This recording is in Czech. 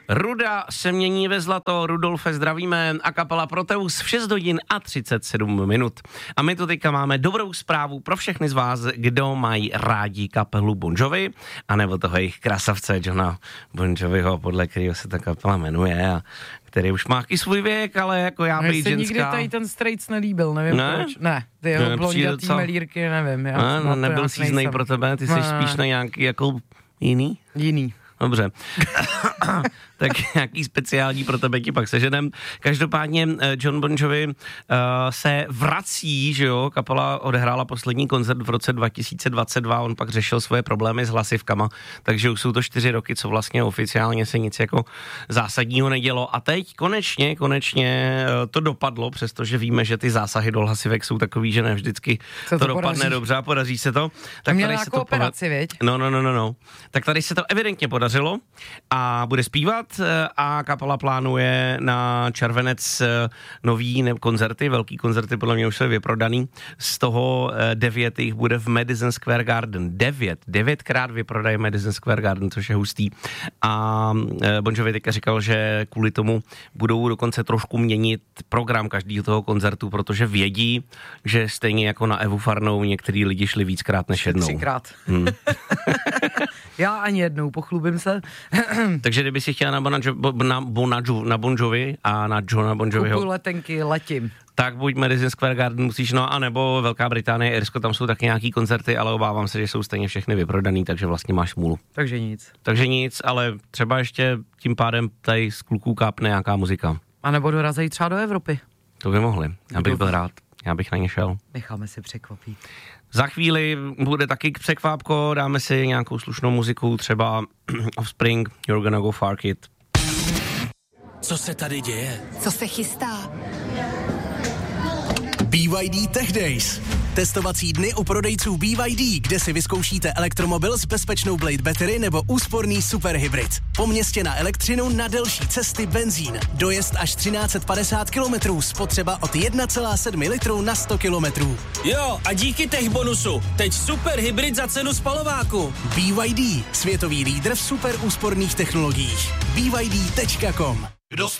Ruda se mění ve zlato, Rudolfe zdravíme a kapela Proteus v 6 hodin a 37 minut. A my tu teďka máme dobrou zprávu pro všechny z vás, kdo mají rádi kapelu Bon Jovi, anebo toho jejich krasavce Johna Bon Joviho, podle kterého se ta kapela jmenuje a který už má i svůj věk, ale jako já být ženská. Mně se nikdy tady ten straight nelíbil, nevím proč. Ne, ty jeho blondětý melírky, nevím. Nebyl síznej pro tebe, ty jsi spíš na nějaký jako jiný? Jiný. Dobře. Tak nějaký speciální pro tebe ti pak seženem. Každopádně John Bon Jovi se vrací, že jo, kapela odehrála poslední koncert v roce 2022, on pak řešil svoje problémy s hlasivkama, takže už jsou to 4 roky, co vlastně oficiálně se nic jako zásadního nedělo a teď konečně to dopadlo, přestože víme, že ty zásahy do hlasivek jsou takový, že ne vždycky to dopadne dobře a podaří se to. Tak měla jako operaci, viď? No. Tak tady se to evidentně podařilo a bude zpívat a kapela plánuje na červenec nový koncerty, velký koncerty, podle mě už jsou vyprodaný. Z toho 9 jich bude v Madison Square Garden. 9krát vyprodají Madison Square Garden, což je hustý. A Bon Jovi teďka říkal, že kvůli tomu budou dokonce trošku měnit program každého toho koncertu, protože vědí, že stejně jako na Evu Farnou některý lidi šli víckrát než jednou. 3krát. Já ani jednou, pochlubím se. Takže kdyby si chtěla na Bon Jovi a na Johna Bon Joviho. Kupuj letenky, letím. Tak buď Madison Square Garden musíš, no a nebo Velká Británie, Irsko, tam jsou taky nějaký koncerty, ale obávám se, že jsou stejně všechny vyprodaný, takže vlastně máš smůlu. Takže nic, ale třeba ještě tím pádem tady z kluků kápne nějaká muzika. A nebo dorazí třeba do Evropy. To by mohli, já bych byl rád, já bych na ně šel. Necháme si překvapit. Za chvíli bude taky překvápko, dáme si nějakou slušnou muziku, třeba Offspring, You're Gonna Go Far Kid. Co se tady děje? Co se chystá? BYD Tech Days. Testovací dny u prodejců BYD, kde si vyzkoušíte elektromobil s bezpečnou Blade Battery nebo úsporný superhybrid. Po městě na elektřinu, na delší cesty benzín. Dojezd až 1350 km, spotřeba od 1,7 litru na 100 km. Jo, a díky tech bonusu, teď superhybrid za cenu spalováku. BYD, světový lídr v super úsporných technologiích. BYD.com.